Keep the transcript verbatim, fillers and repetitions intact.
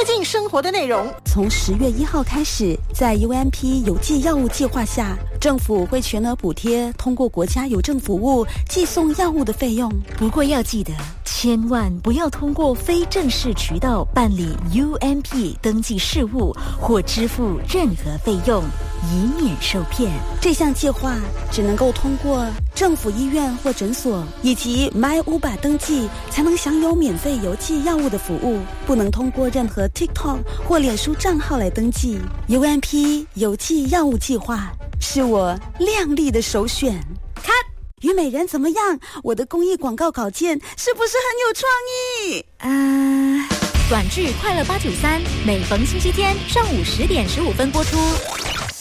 近生活的内容。 从十月一号开始，在 U M P 邮寄药物计划下，政府会全额补贴通过国家邮政服务寄送药物的费用。 不过要记得，千万不要通过非正式渠道办理 U M P 登记事务或支付任何费用，以免受骗。 这项计划只能够通过政府医院或诊所以及 MyUba 登记，才能享有免费邮寄药物的服务，不能通过任何 TikTok 或脸书账号来登记。 U M P 邮寄药物计划是我亮丽的首选。看虞美人怎么样？我的公益广告稿件是不是很有创意？ 啊、呃，短剧快乐八九三每逢星期天上午十点十五分播出。